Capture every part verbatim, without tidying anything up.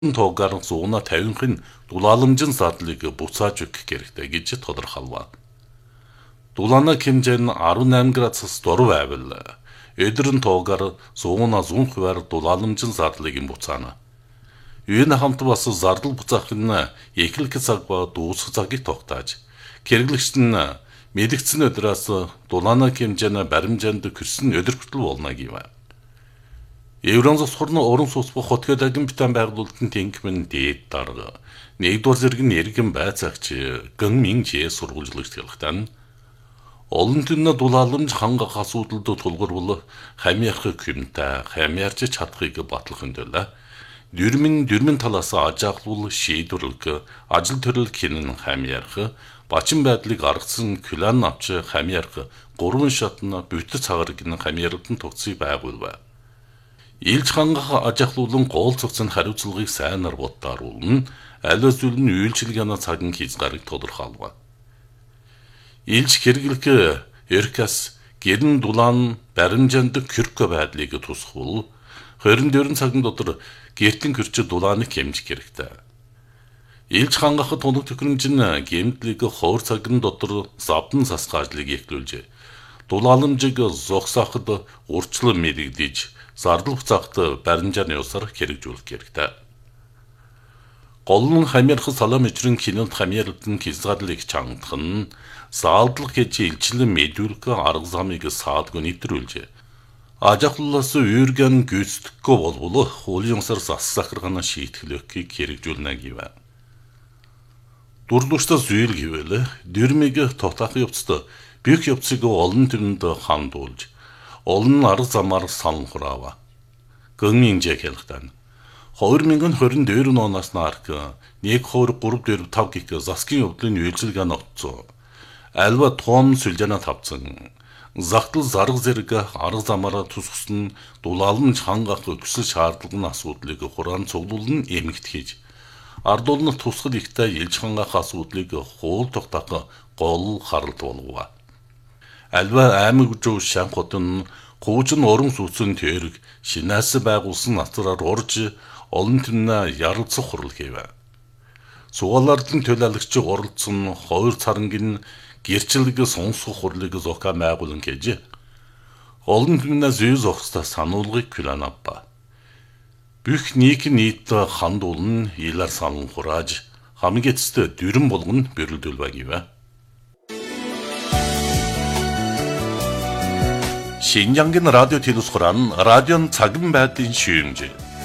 туугаар зуна тавихын дулааламжийн задлыг буцааж өгөх хэрэгтэй гэж тодорхойлов. Дулаана хэмжээ нь арван найман градусаас дөрөв байвал өдрийн туугаар зуна зүүн хувиар дулааламжийн задлыг буцаана. Үүн хамт бас зардал буцаах нь эхлэх цаг ба дуусах цагийг тогтааж, хэрэглэгч нь мэдгдсэн өдрөөс дулаана хэмжээний баримжаанд хүрсэн өдөр хүртэл болно гэв. Евронзос хорны уран сүнс бох хотгод агин битэн байгуулалтын тэнгмэн дээд дарга нэгдүгээр зэрэг нь эргэн байцаагч гэн минжээ сургуульлагч хэлэхтэн олон түнэ дулааламж хангах асуудалд тулгуурлах хамиарх хүмтэй хамиарч чадахыг батлах хөндөөлөө. Дөрмийн дөрмийн талаас ажиглуул шийдвэрлэх ажил төрөл хинэн хамиарх бачин байдлыг аргасан клан авч хамиарх гурван шатна бүтц цагарг нь хамиардан тогтсыг байгуулв. Илж хангах ажиглуулан гол цогцны хариуцлагыг сайнаар боддааруулна, аль эсвэл нь үйлчилгээний цагийн хязгаарыг тодорхойлов. Илж хэрэглэх эркас гэрн дулаан баримжаанд кюрко байдлыг тусгуул, хорин дөрвөн цагийн дотор гэртэн кюрч дулааныг хэмжих хэрэгтэй. Илж хангах тунаг төхөөрөмж нь гэмтлийг ховор цагийн дотор завдан засгаажлыг эхлүүлжээ. Дулааламжийг зогсооход урчлан мэрэгдэж зардал буцаахт баримжааны усаар хэрэгжүүлэх хэрэгтэй. Гол нь хамиарх салам ичрэн кинонд хамиарлтын хязгаарлалыг чангах нь заалдлах гэж илчлэн мэдүүлэх арга замыг саадгүй нэвтрүүлжээ. Ажиглуулаас үүргэн гүйцэтгэхгүй болбол хуулийн усаар засахаргана шийтгэлөхийг хэрэгжүүлнэ гэв. Дурлууртаа зүйл гэвэл дөрмийг тотаах явцад бих явцыг олон түмэнд хандуулж олон арга замаар санхураава. Гэнминжээ хэлэхтэн хоёр мянган хорин дөрвөн оноос нарк нэг хоёр гурав дөрв тав гих засгийн явдлын үйлчилгээ нотцоо. Альва том сүлжээнэ тавцсан. Загдал зарга зэрэг арга замаараа тусгасан дулааламж хангах хүсэл шаардлагын асуудлыг хураан цуглуулн эмэгтгэж ардуулны тусгал ихтэй илж хангах асуудлыг хуул тогтоох гол харалт болов. Альва аймаг жоо шанхотон гуужин орон сууцын тэрэг шинаас байгуулсан натраар урж олон түнэ ярилцах хурал хийв. Сугаалардын төлөөлөгч оролцсон хоёр царангийн гэрчлэг сонсох хурлыг зохион байгуулан гэж олон түнэ зүй зохистой сануулгыг планавба. Бүх нийт нийт хандуулн илар санан хурааж хамгийн эцэст дөрөн болгон бэрэлдүүлвэ гэв. Шинжангийн радио телевизхоран радион цагийн байдлын шүүмж.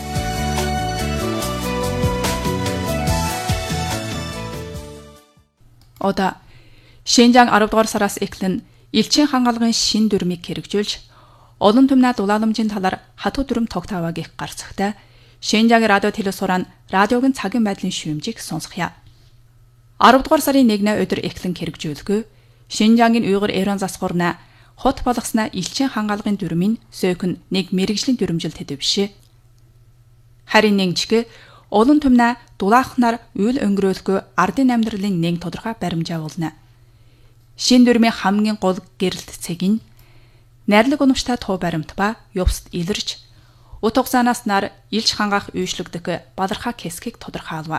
Одоо Шинжаан арав дугаар сараас эхлэн элчин хангалгын шин дүрмийг хэрэгжүүлж олон түмнэ дулааламжийн талаар хатуу дүрм тогтооваа гэх гарцагтай Шинжаагийн радио телевизхоран радиогийн цагийн байдлын шүүмжийг сонсгоё. арав дугаар сарын нэгний өдөр эхлэн хэрэгжүүлэхгүй Шинжаагийн уйгур Эрон засгуурна хот болгосноо элчин хангалгын дүрмийн сөөхн нэг мэрэгжлийн дүрмжил төдөвшөө. Харин нэгчгэ олон түмнэ дулаахнаар үйл өнгөрөөлгүй ардын амьдралын нэг тодорхой баримжаа болно. Шин дүрмийн хамгийн гол гэрэлт цэг нь найрлаг унамштай туу баримт ба явцад илэрч утга занаас нар илж хангах үйшлэгдэх балархаа хэсгийг тодорхойлов.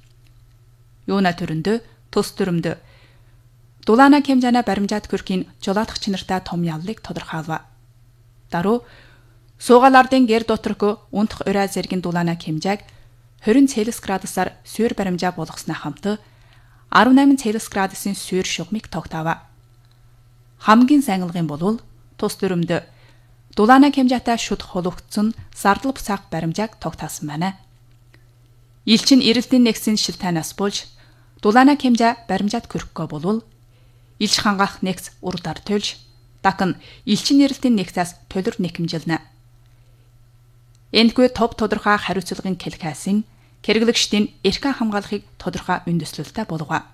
Юуна төрөндө төс дүрмдө дулаана хэмжээний баримжаад көрхийн жолоодох чинартай том яллыг тодорхойлов. Даруй суугаалардын гэр доторх унтах урай зэргийн дулаана хэмжээг двадцать Цельсиус градусаар суур баримжаа болгосноо хамт арван найман Цельсиус градусын суур шугамыг тогтоов. Хамгийн сайн алгын болвол тус дүрмдө дулаана хэмжээтэй шуд хулуугдсан зардал буцаах баримжааг тогтоосон байна. Илчин эрэлтийн нэгсэн шилтайнаас болж дулаана хэмжээ баримжаад көрөхгүй болвол илж хангах нэгс урдаар төлж дакн илчин эрэлтийн нэгсээс төлөр нэхэмжилнэ. Энэгүй топ тодорхой хариуцлагын кэлхайсын хэрэглэгчдийн эрхээ хамгаалахыг тодорхой үндэслэлтэй болгоо.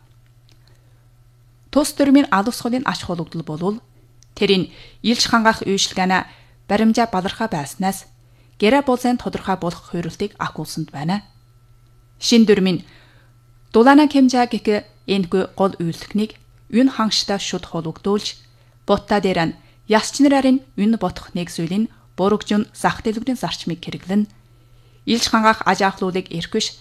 Тус дүрмийн алус холын ач холбогдол болвол тэрийн илж хангах үйлчилгээний баримжаа балархаа байснаас гэрэ булзын тодорхой болох хуурилтыг агуулсанд байна. Шин дүрмийн дулаана хэмжээ гэх энэгүй гол үйлдэлхнийг үн хангштай шуд холбогдуулж ботта дээр нь ясчнарарын үн ботох нэг зүйлийн бургжун зах дэлгүүрийн зарчмыг хэрэглэн илж хангаах аж ахлуудыг эрх биш